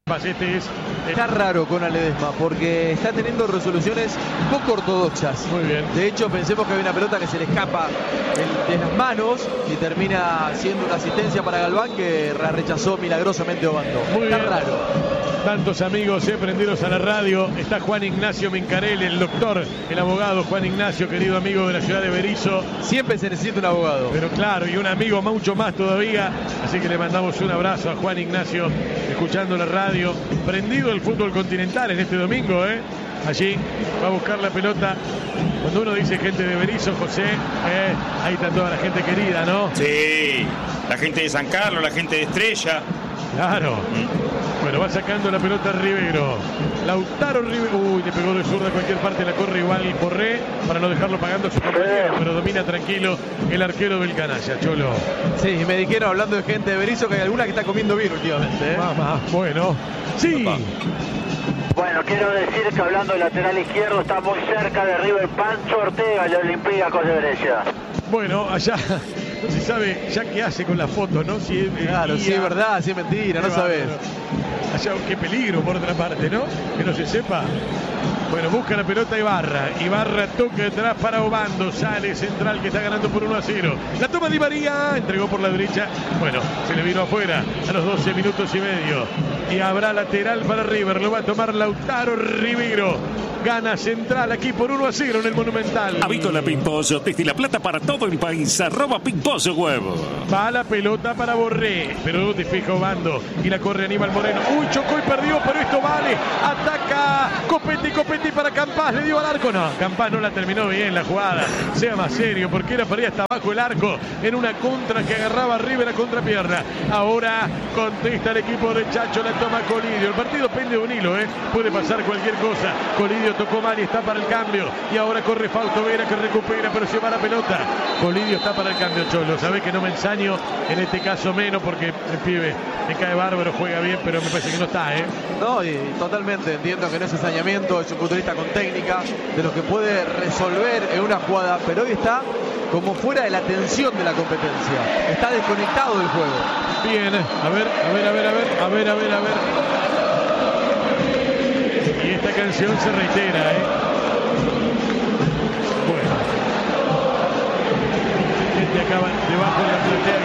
Está raro con Ledesma porque está teniendo resoluciones poco ortodoxas. Muy bien. De hecho, pensemos que hay una pelota que se le escapa de las manos y termina siendo una asistencia para Galván que la rechazó milagrosamente Obando. Muy está bien. Raro. Tantos amigos prendidos a la radio. Está Juan Ignacio Mincarelli, el doctor, el abogado Juan Ignacio, querido amigo de la ciudad de Berisso. Siempre se necesita un abogado. Pero claro, y un amigo mucho más todavía. Así que le mandamos un abrazo a Juan Ignacio, escuchando la radio. Prendido el fútbol continental en este domingo, Allí va a buscar la pelota. Cuando uno dice gente de Berisso, José, ahí está toda la gente querida, ¿no? Sí, la gente de San Carlos, la gente de Estrella. Claro. Bueno, va sacando la pelota Rivero. Lautaro Rivero. Uy, le pegó de zurda a cualquier parte, la corre igual Porré para no dejarlo pagando a su compañero, pero domina tranquilo el arquero del canalla, Cholo. Sí, me dijeron, hablando de gente de Berisso, que hay alguna que está comiendo bien últimamente. Mamá, bueno. Sí. Papá. Bueno, quiero decir que hablando del lateral izquierdo está muy cerca de River Pancho Ortega, el Olympiacos de Brescia. Bueno, allá no se sabe ya qué hace con la foto, ¿no? Si es claro, si es verdad, si es mentira, no sabes. Allá qué peligro por otra parte, ¿no? Que no se sepa. Bueno, busca la pelota Ibarra. Ibarra toca detrás para Obando. Sale central que está ganando por 1-0. La toma Di María. Entregó por la derecha. Bueno, se le vino afuera a los 12 minutos y medio. Y habrá lateral para River. Lo va a tomar Lautaro Rivero. Gana Central aquí por 1-0 en el Monumental. Avícola Pimposo, desde La Plata para todo el país. @Pimposo Huevo. Va la pelota para Borré. Pero despeja Obando. Y la corre Aníbal Moreno. Uy, chocó y perdió, pero esto vale. Ataca Copetti para Campás. Le dio al arco. No, Campás no la terminó bien la jugada. Sea más serio, porque era para ir hasta abajo el arco. En una contra que agarraba River a contrapierna. Ahora contesta el equipo de Chacho. La toma Colidio. El partido pende de un hilo, Puede pasar cualquier cosa. Colidio tocó mal y está para el cambio. Y ahora corre Fausto Vera que recupera, pero se va la pelota. Colidio está para el cambio, Cholo. Sabés que no me ensaño, en este caso menos, porque el pibe me cae bárbaro, juega bien, pero me parece que no está, No, y totalmente entiendo que no es ensañamiento, es un futbolista con técnica, de lo que puede resolver en una jugada, pero hoy está como fuera de la tensión de la competencia. Está desconectado del juego. Bien, a ver. Y esta canción se reitera, Bueno. Gente acaba debajo de la platea.